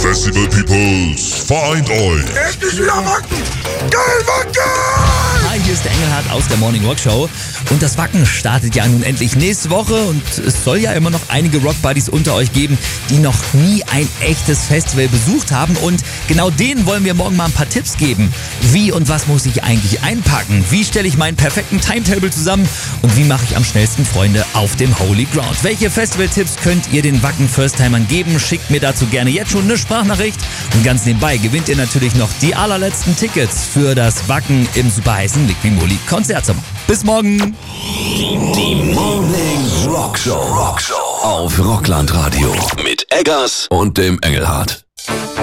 Festival Peoples, vereint euch. Es ist wieder Wacken! Geil, Wacken! Hi, hier ist der Engelhardt aus der Morning Rock Show. Und das Wacken startet ja nun endlich nächste Woche. Und es soll ja immer noch einige Rock-Buddies unter euch geben, die noch nie ein echtes Festival besucht haben. Und genau denen wollen wir morgen mal ein paar Tipps geben. Wie und was muss ich eigentlich einpacken? Wie stelle ich meinen perfekten Timetable zusammen? Und wie mache ich am schnellsten Freunde auf dem Holy Ground? Welche Festival-Tipps könnt ihr den Wacken-First-Timern geben? Schickt mir dazu gerne jetzt schon eine Sprachnachricht. Und ganz nebenbei gewinnt ihr natürlich noch die allerletzten Tickets für das Wacken im superheißen Liqui-Moly Konzertsommer. Bis morgen! Die Morning Rock Show auf Rockland Radio mit Eggers und dem Engelhardt.